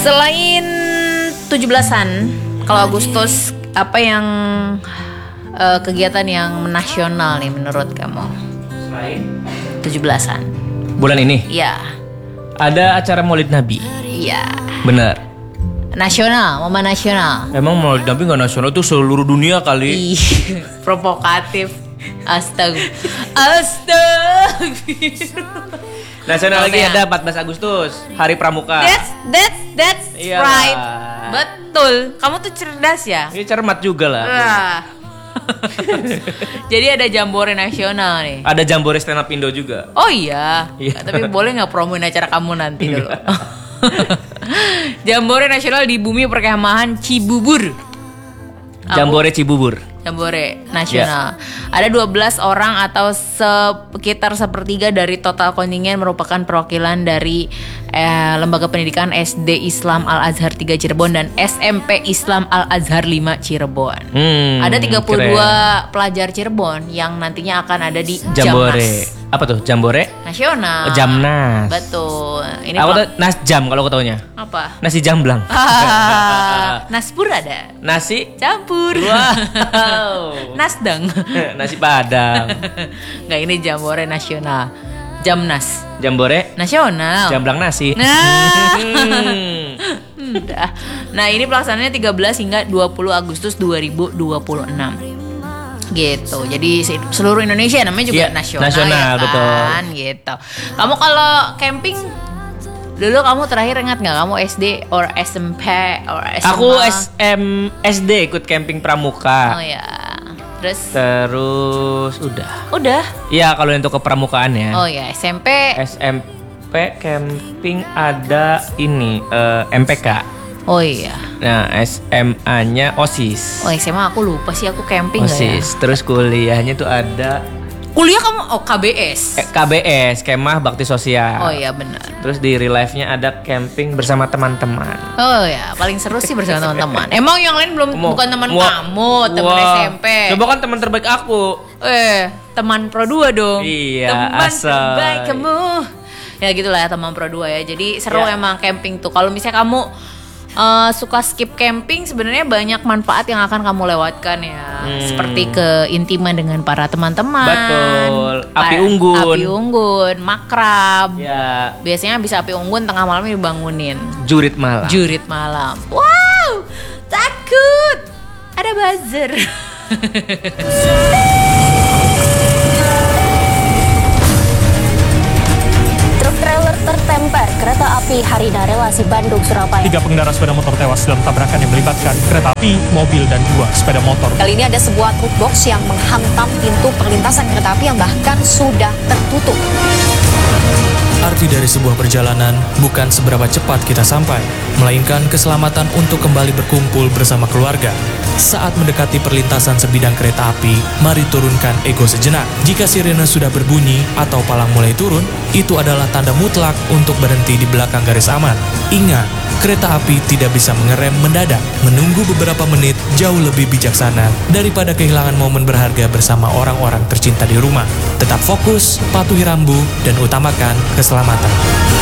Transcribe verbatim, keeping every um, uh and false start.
Selain tujuh belasan, kalau Agustus apa yang uh, kegiatan yang nasional nih menurut kamu? Selain tujuh belasan. bulan ini Iya. ada acara Maulid Nabi. Iya. Benar. Nasional, momen nasional. Emang Maulid Nabi nggak nasional, itu seluruh dunia kali. Ih, provokatif. Astaga. Astaga. Nasional lagi Maksudnya- ada empat belas Agustus, Hari Pramuka. That's that's that's Iyalah. right. Betul. Kamu tuh cerdas ya? Ini cermat juga lah. Wah. Jadi ada Jambore nasional nih. Ada Jambore Stand Up Indo juga. Oh iya. Iya. Tapi boleh nggak promoin acara kamu nanti dulu? Jambore nasional di Bumi Perkemahan Cibubur. Jambore Cibubur. Jambore nasional. Ada dua belas orang atau sekitar sepertiga dari total kontingen merupakan perwakilan dari eh, Lembaga Pendidikan S D Islam Al Azhar tiga Cirebon dan S M P Islam Al Azhar lima Cirebon. Hmm, Ada tiga puluh dua keren. pelajar Cirebon yang nantinya akan ada di Jambore. Jamnas Apa tuh? Jambore? nasional. Oh, Jamnas. Betul. Ini Apa pel- tuh? Nasjam kalau aku taunya. apa? Nasi jamblang. Ah, Naspur ada. Nasi. Campur. Wow. Nasdang. Nasi Padang. Nggak, ini Jambore nasional. Jamnas Jambore. nasional. Jamblang nasi. Nah. Hmm. Udah. Nah, ini pelaksanaannya tiga belas hingga dua puluh Agustus dua ribu dua puluh enam. Gitu. Jadi se- seluruh Indonesia namanya juga Iya, nasional, nasional, ya kan? betul. Gitu. Kamu kalau camping dulu kamu terakhir ingat nggak kamu S D or S M P or S M A? Aku S M S D ikut camping pramuka. Oh ya. Terus Terus udah. udah. Iya, kalau untuk ke pramukaan ya. Oh ya, S M P. S M P camping ada ini eh, M P K. Oh iya. Nah, S M A-nya OSIS. Oh S M A aku lupa sih aku camping nggak ya? OSIS. Terus kuliahnya tuh ada Kuliah kamu oh K B S. eh, K B S, Kemah Bakti Sosial. Oh iya benar. Terus di real life-nya ada camping bersama teman-teman. Oh ya, paling seru sih bersama teman-teman. Emang yang lain belum Mau- bukan teman mau- kamu, teman Wah, S M P. Coba kan teman terbaik aku. Eh, teman Pro dua dong. Iya, Teman asal. terbaik kamu. Ya gitulah ya, teman Pro dua ya. Jadi seru Ya. emang camping tuh. Kalau misalnya kamu eh, suka skip camping, sebenarnya banyak manfaat yang akan kamu lewatkan ya. Hmm. Seperti keintiman dengan para teman-teman. Betul. Api Pa- unggun. Api unggun, makrab. Ya, Biasanya bisa api unggun tengah malam dibangunin. jurit malam. Jurit malam. Wow, takut. Ada buzzer. Truk trailer tertemper kereta api Harina relasi Bandung-Surabaya. Tiga pengendara sepeda motor tewas dalam tabrakan yang melibatkan kereta api, mobil, dan dua sepeda motor. Kali ini ada sebuah truk box yang menghantam pintu perlintasan kereta api yang bahkan sudah tertutup. Arti dari sebuah perjalanan bukan seberapa cepat kita sampai, melainkan keselamatan untuk kembali berkumpul bersama keluarga. Saat mendekati perlintasan sebidang kereta api, mari turunkan ego sejenak. Jika sirene sudah berbunyi atau palang mulai turun, itu adalah tanda mutlak untuk berhenti di belakang garis aman. Ingat, kereta api tidak bisa mengerem mendadak. Menunggu beberapa menit jauh lebih bijaksana daripada kehilangan momen berharga bersama orang-orang tercinta di rumah. Tetap fokus, patuhi rambu, dan utamakan keselamatan.